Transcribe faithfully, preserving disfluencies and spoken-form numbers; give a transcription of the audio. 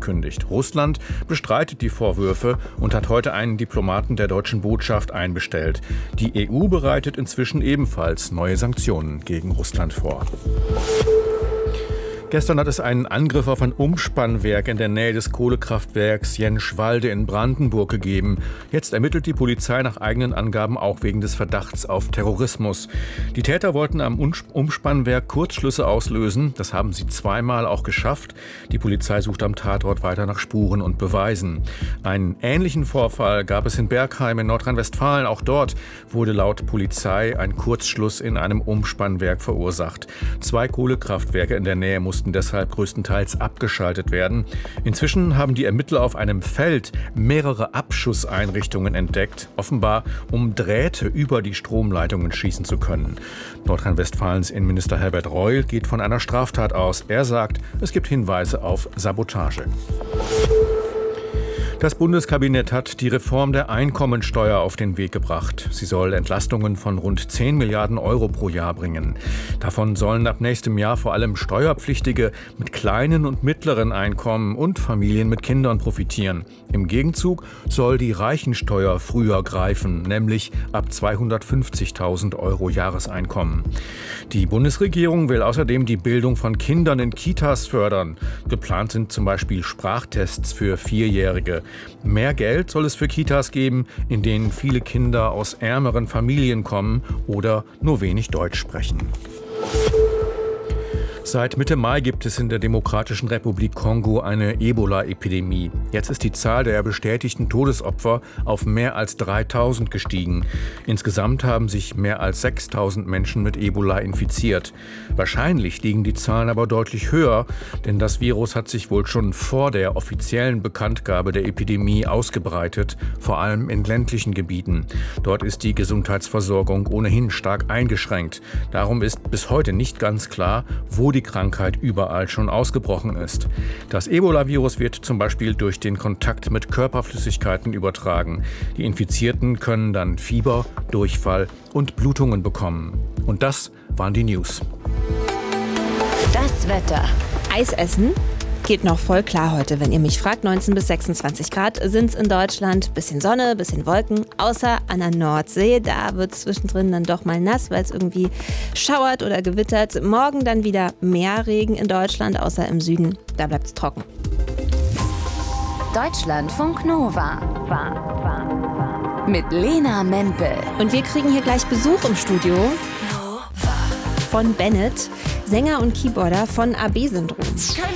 angekündigt. Russland bestreitet die Vorwürfe und hat heute einen Diplomaten der deutschen Botschaft einbestellt. Die E U bereitet inzwischen ebenfalls neue Sanktionen gegen Russland vor. Gestern hat es einen Angriff auf ein Umspannwerk in der Nähe des Kohlekraftwerks Jenschwalde in Brandenburg gegeben. Jetzt ermittelt die Polizei nach eigenen Angaben auch wegen des Verdachts auf Terrorismus. Die Täter wollten am Umspannwerk Kurzschlüsse auslösen. Das haben sie zweimal auch geschafft. Die Polizei sucht am Tatort weiter nach Spuren und Beweisen. Einen ähnlichen Vorfall gab es in Bergheim in Nordrhein-Westfalen. Auch dort wurde laut Polizei ein Kurzschluss in einem Umspannwerk verursacht. Zwei Kohlekraftwerke in der Nähe mussten mussten deshalb größtenteils abgeschaltet werden. Inzwischen haben die Ermittler auf einem Feld mehrere Abschusseinrichtungen entdeckt, offenbar um Drähte über die Stromleitungen schießen zu können. Nordrhein-Westfalens Innenminister Herbert Reul geht von einer Straftat aus. Er sagt, es gibt Hinweise auf Sabotage. Das Bundeskabinett hat die Reform der Einkommensteuer auf den Weg gebracht. Sie soll Entlastungen von rund zehn Milliarden Euro pro Jahr bringen. Davon sollen ab nächstem Jahr vor allem Steuerpflichtige mit kleinen und mittleren Einkommen und Familien mit Kindern profitieren. Im Gegenzug soll die Reichensteuer früher greifen, nämlich ab zweihundertfünfzigtausend Euro Jahreseinkommen. Die Bundesregierung will außerdem die Bildung von Kindern in Kitas fördern. Geplant sind zum Beispiel Sprachtests für Vierjährige. Mehr Geld soll es für Kitas geben, in denen viele Kinder aus ärmeren Familien kommen oder nur wenig Deutsch sprechen. Seit Mitte Mai gibt es in der Demokratischen Republik Kongo eine Ebola-Epidemie. Jetzt ist die Zahl der bestätigten Todesopfer auf mehr als dreitausend gestiegen. Insgesamt haben sich mehr als sechstausend Menschen mit Ebola infiziert. Wahrscheinlich liegen die Zahlen aber deutlich höher, denn das Virus hat sich wohl schon vor der offiziellen Bekanntgabe der Epidemie ausgebreitet, vor allem in ländlichen Gebieten. Dort ist die Gesundheitsversorgung ohnehin stark eingeschränkt. Darum ist bis heute nicht ganz klar, wo die die Krankheit überall schon ausgebrochen ist. Das Ebola-Virus wird zum Beispiel durch den Kontakt mit Körperflüssigkeiten übertragen. Die Infizierten können dann Fieber, Durchfall und Blutungen bekommen. Und das waren die News. Das Wetter. Eis essen? Geht noch voll klar heute, wenn ihr mich fragt. neunzehn bis sechsundzwanzig Grad sind es in Deutschland. Bisschen Sonne, bisschen Wolken. Außer an der Nordsee. Da wird es zwischendrin dann doch mal nass, weil es irgendwie schauert oder gewittert. Morgen dann wieder mehr Regen in Deutschland, außer im Süden. Da bleibt es trocken. Deutschlandfunk Nova. Mit Lena Mempel. Und wir kriegen hier gleich Besuch im Studio von Bennett, Sänger und Keyboarder von A B-Syndrom.